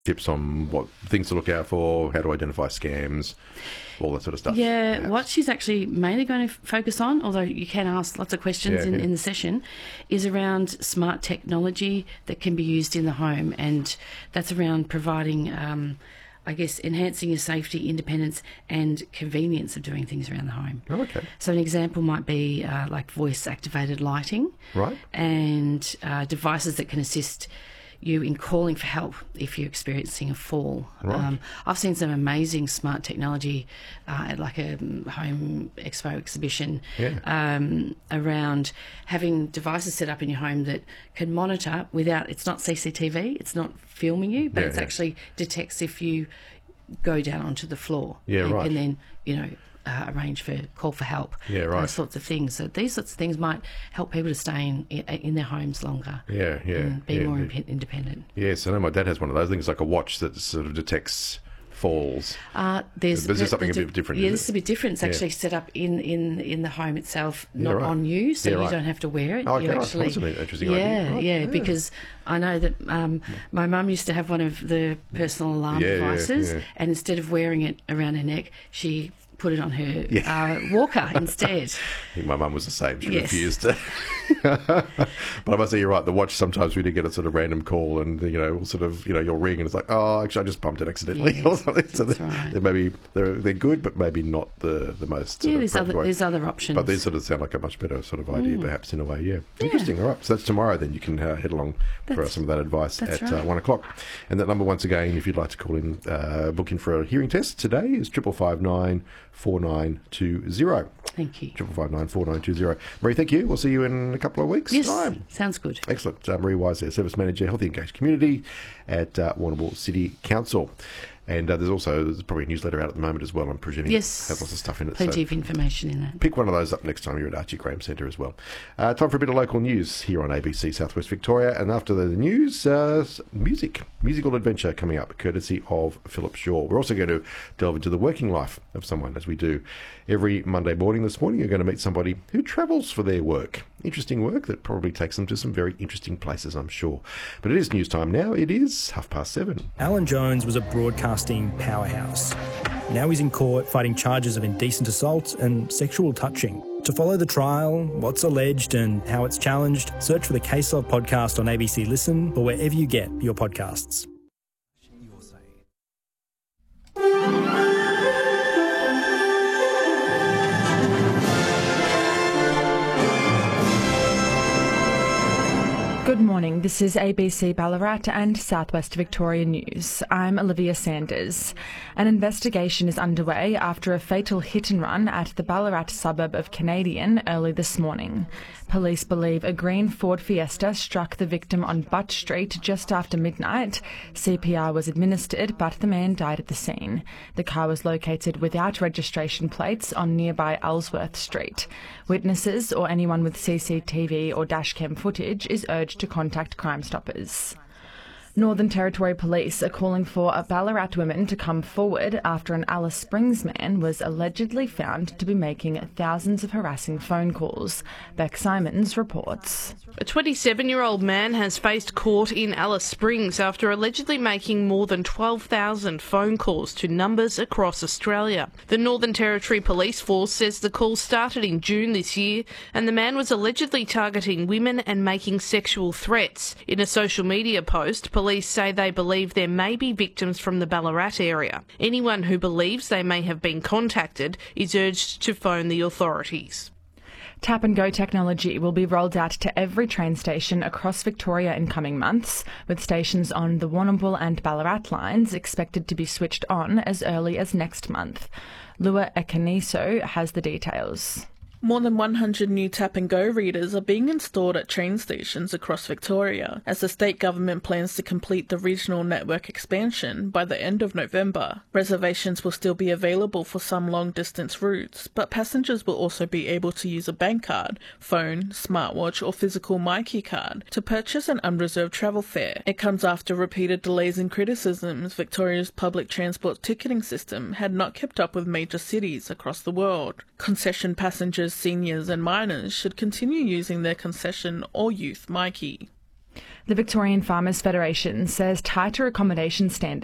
tips on what things to look out for, how to identify scams, all that sort of stuff. Yeah, what she's actually mainly going to focus on, although you can ask lots of questions in the session, is around smart technology that can be used in the home, and that's around providing, enhancing your safety, independence and convenience of doing things around the home. Oh, okay. So an example might be like voice-activated lighting, right, and devices that can assist you in calling for help if you're experiencing a fall. Right. I've seen some amazing smart technology at like a home expo exhibition around having devices set up in your home that can monitor it's not CCTV, it's not filming you, but actually detects if you go down onto the floor. Yeah, and right. can then, arrange for call for help. Yeah, right. Those sorts of things. So these sorts of things might help people to stay in their homes longer. And be more independent. Yes, I know my dad has one of those things, like a watch that sort of detects falls. There's something a bit different. Yeah, this is a bit different. It's actually set up in the home itself, not on you, so you don't have to wear it. Oh, you actually, that's an interesting idea. Right. Because I know that my mum used to have one of the personal alarm devices, and instead of wearing it around her neck, she put it on her walker instead. I think my mum was the same. She refused to. But I must say, you're right. The watch, sometimes we do get a sort of random call and, you'll ring and it's like, oh, actually, I just bumped it accidentally or something. So they're good, but maybe not the most. There's other options. But these sort of sound like a much better sort of idea, perhaps, in a way. Yeah. Interesting. All right. So that's tomorrow then. You can head along for some of that advice at 1 o'clock. And that number, once again, if you'd like to call in, book in for a hearing test today, is 555 4920. Thank you. 555 4920. Marie, thank you. We'll see you in a couple of weeks' time. Sounds good. Excellent. Marie Wise there, Service Manager, Healthy Engaged Community at Warrnambool City Council. And there's probably a newsletter out at the moment as well, I'm presuming. Yes. It has lots of stuff in it. Plenty of information in that. Pick one of those up next time you're at Archie Graham Centre as well. Time for a bit of local news here on ABC Southwest Victoria. And after the news, musical adventure coming up, courtesy of Philip Shaw. We're also going to delve into the working life of someone, as we do every Monday morning. This morning, you're going to meet somebody who travels for their work. Interesting work that probably takes them to some very interesting places, I'm sure. But it is news time now. It is 7:30. Alan Jones was a broadcasting powerhouse. Now he's in court fighting charges of indecent assault and sexual touching. To follow the trial, what's alleged and how it's challenged, search for the Case Of podcast on ABC Listen or wherever you get your podcasts. Good morning, this is ABC Ballarat and Southwest Victoria News. I'm Olivia Sanders. An investigation is underway after a fatal hit and run at the Ballarat suburb of Canadian early this morning. Police believe a green Ford Fiesta struck the victim on Butt Street just after midnight. CPR was administered, but the man died at the scene. The car was located without registration plates on nearby Ellsworth Street. Witnesses or anyone with CCTV or dashcam footage is urged to contact Crime Stoppers. Northern Territory Police are calling for Ballarat women to come forward after an Alice Springs man was allegedly found to be making thousands of harassing phone calls. Beck Simons reports. A 27-year-old man has faced court in Alice Springs after allegedly making more than 12,000 phone calls to numbers across Australia. The Northern Territory Police Force says the call started in June this year and the man was allegedly targeting women and making sexual threats. In a social media post, police say they believe there may be victims from the Ballarat area. Anyone who believes they may have been contacted is urged to phone the authorities. Tap and Go technology will be rolled out to every train station across Victoria in coming months, with stations on the Warrnambool and Ballarat lines expected to be switched on as early as next month. Lua Ekaniso has the details. More than 100 new Tap and Go readers are being installed at train stations across Victoria as the state government plans to complete the regional network expansion by the end of November. Reservations will still be available for some long-distance routes, but passengers will also be able to use a bank card, phone, smartwatch or physical MyKey card to purchase an unreserved travel fare. It comes after repeated delays and criticisms Victoria's public transport ticketing system had not kept up with major cities across the world. Concession passengers, seniors and minors should continue using their concession or youth MyKey. The Victorian Farmers Federation says tighter accommodation standards